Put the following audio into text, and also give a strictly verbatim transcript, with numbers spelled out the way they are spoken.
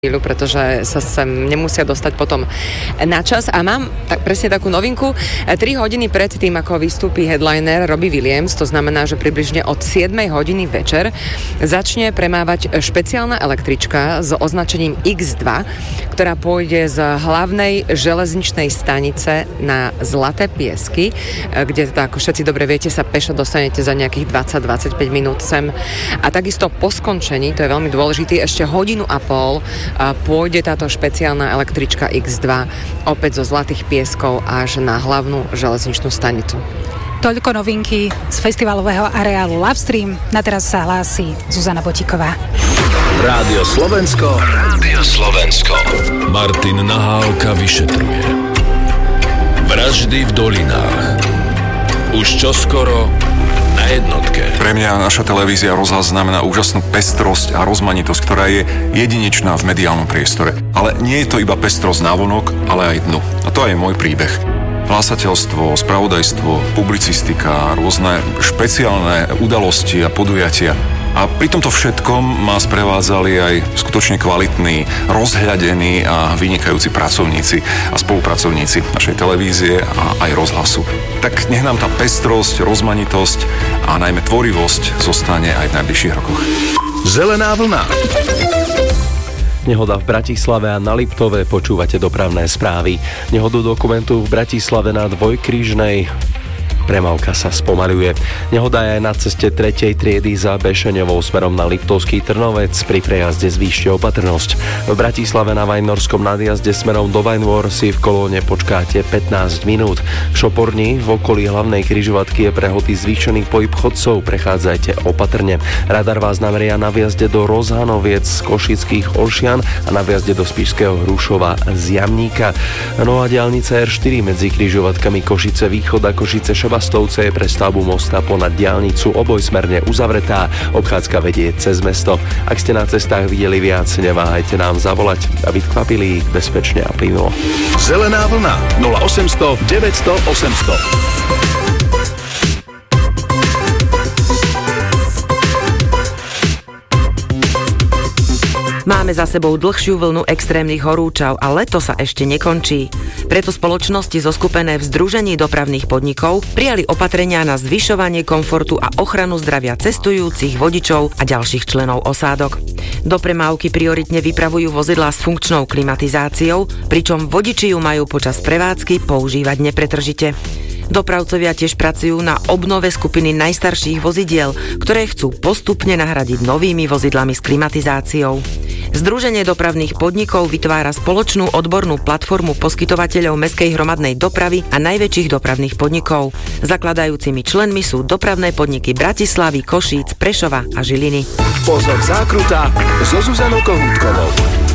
pretože sa sem nemusia dostať potom na čas. A mám tak, presne takú novinku. tri hodiny pred tým, ako vystúpi headliner Robbie Williams, to znamená, že približne od siedmej hodiny večer začne premávať špeciálna električka s označením iks dva, ktorá pôjde z hlavnej železničnej stanice na Zlaté Piesky, kde teda, ako všetci dobre viete, sa pešo dostanete za nejakých dvadsať až dvadsaťpäť minút sem. A takisto po skončení, to je veľmi dôležité, ešte hodinu a pol a pôjde táto špeciálna električka iks dva opäť zo Zlatých Pieskov až na hlavnú železničnú stanicu. Toľko novinky z festivalového areálu Lavestream. Na teraz sa hlási Zuzana Botíková. Rádio Slovensko. Rádio Slovensko. Martin Nahálka vyšetruje. Vraždy v dolinách. Už čoskoro na jednotke. Pre mňa naša televízia Rozhlas znamená úžasnú pestrosť a rozmanitosť, ktorá je jedinečná v mediálnom priestore. Ale nie je to iba pestrosť návonok, ale aj dnu. A to je môj príbeh. Hlásateľstvo, spravodajstvo, publicistika, rôzne špeciálne udalosti a podujatia. A pri tomto všetkom ma sprevádzali aj skutočne kvalitní, rozhľadení a vynikajúci pracovníci a spolupracovníci našej televízie a aj rozhlasu. Tak nech nám tá pestrosť, rozmanitosť a najmä tvorivosť zostane aj v najbližších rokoch. Zelená vlna. Nehoda v Bratislave a na Liptove, počúvate dopravné správy. Nehodu dokumentu v Bratislave na Dvojkrížnej. Premávka sa spomaľuje. Nehoda je aj na ceste tretej triedy za Bešeňovou smerom na Liptovský Trnovec. Pri prejazde zvýšte opatrnosť. V Bratislave na Vajnorskom nadjazde smerom do Vajnor si v kolóne počkáte pätnásť minút. V Šoporni v okolí hlavnej križovatky je prehltý zvýšený pohyb chodcov. Prechádzajte opatrne. Radar vás nameria na vjazde do Rozhanoviec z Košických Olšian a na vjazde do Spišského Hrušova z Jamníka. No a diaľnica er štyri medzi križovatkami Košice Východ a Košice Šebastovce je pre stavbu mosta ponad diaľnicu obojsmerne uzavretá. Obchádzka vedie cez mesto. Ak ste na cestách videli viac, neváhajte nám zavolať, aby kvapili bezpečne a plynulo. Zelená vlna nula osemsto deväťsto osemsto. Máme za sebou dlhšiu vlnu extrémnych horúčav a leto sa ešte nekončí. Preto spoločnosti zoskupené v Združení dopravných podnikov prijali opatrenia na zvyšovanie komfortu a ochranu zdravia cestujúcich, vodičov a ďalších členov osádok. Do premávky prioritne vypravujú vozidlá s funkčnou klimatizáciou, pričom vodiči ju majú počas prevádzky používať nepretržite. Dopravcovia tiež pracujú na obnove skupiny najstarších vozidiel, ktoré chcú postupne nahradiť novými vozidlami s klimatizáciou. Združenie dopravných podnikov vytvára spoločnú odbornú platformu poskytovateľov mestskej hromadnej dopravy a najväčších dopravných podnikov. Zakladajúcimi členmi sú dopravné podniky Bratislavy, Košíc, Prešova a Žiliny. Pozor, zákruta so Zuzanou Kohútkovou.